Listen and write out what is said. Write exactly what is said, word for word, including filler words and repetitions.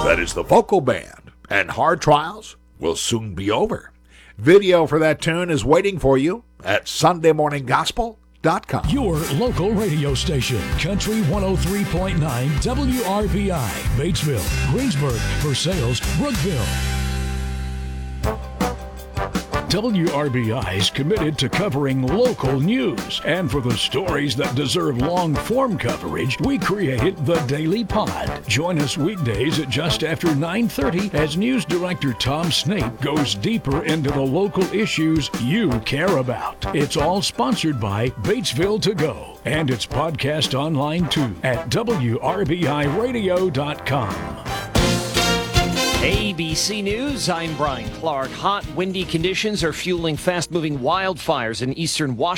That is the vocal band, and hard trials will soon be over. Video for that tune is waiting for you at sunday morning gospel dot com. Your local radio station, Country one oh three point nine W R B I, Batesville, Greensburg, Versailles, Brookville. W R B I is committed to covering local news. And for the stories that deserve long-form coverage, we created the Daily Pod. Join us weekdays at just after nine thirty as News Director Tom Snape goes deeper into the local issues you care about. It's all sponsored by Batesville To Go. And it's podcast online too at W R B I radio dot com. A B C News, I'm Brian Clark. Hot, windy conditions are fueling fast-moving wildfires in eastern Washington.